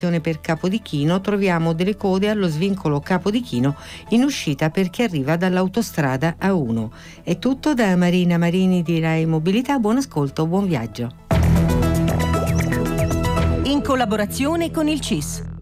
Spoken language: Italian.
Per Capodichino troviamo delle code allo svincolo Capodichino in uscita per chi arriva dall'autostrada A1. È tutto da Marina Marini di Rai Mobilità. Buon ascolto, buon viaggio. In collaborazione con il CIS.